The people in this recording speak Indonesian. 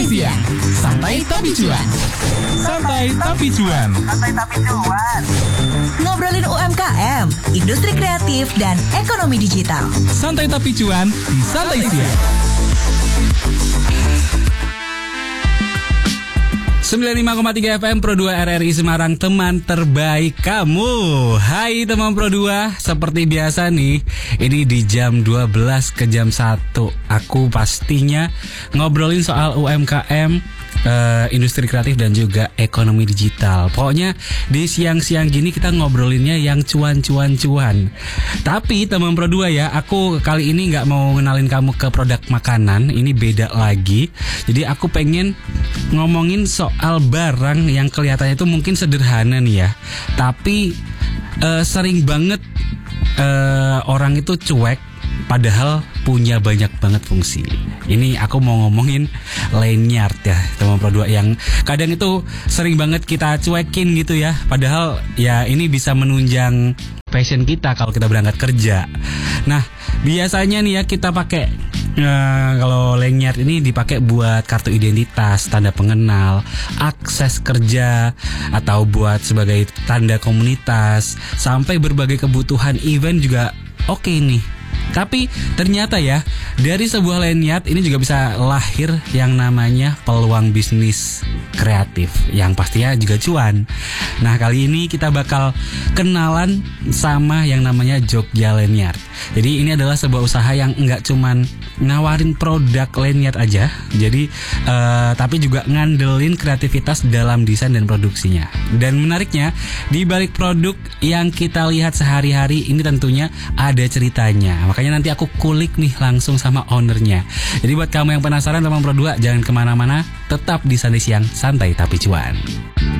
Siang, santai tapi cuan. Santai tapi cuan. Ngobrolin UMKM, industri kreatif, dan ekonomi digital. Santai tapi cuan di Santai Siang. 95,3 FM Pro 2 RRI Semarang, teman terbaik kamu. Hai teman Pro 2, seperti biasa nih, ini di jam 12 ke jam 1 aku pastinya ngobrolin soal UMKM, industri kreatif dan juga ekonomi digital. Pokoknya di siang-siang gini kita ngobrolinnya yang cuan-cuan-cuan. Tapi teman Pro 2 ya, aku kali ini gak mau ngenalin kamu ke produk makanan. Ini beda lagi. Jadi aku pengen ngomongin soal barang yang kelihatannya itu mungkin sederhana nih ya, tapi sering banget orang itu cuek padahal punya banyak banget fungsi. Ini aku mau ngomongin lanyard ya teman Pro 2, yang kadang itu sering banget kita cuekin gitu ya, padahal ya ini bisa menunjang passion kita kalau kita berangkat kerja. Nah biasanya nih ya kita pakai kalau lanyard ini dipakai buat kartu identitas, tanda pengenal, akses kerja, atau buat sebagai tanda komunitas, sampai berbagai kebutuhan event juga oke nih. Tapi ternyata ya, dari sebuah lanyard ini juga bisa lahir yang namanya peluang bisnis kreatif yang pastinya juga cuan. Nah kali ini kita bakal kenalan sama yang namanya Jogja Lanyard. Jadi ini adalah sebuah usaha yang nggak cuman nawarin produk lanyard aja, jadi tapi juga ngandelin kreativitas dalam desain dan produksinya. Dan menariknya, di balik produk yang kita lihat sehari-hari ini tentunya ada ceritanya. Makanya nanti aku kulik nih langsung sama ownernya. Jadi buat kamu yang penasaran teman Pro 2, jangan kemana-mana, tetap di Santai Siang, santai tapi cuan.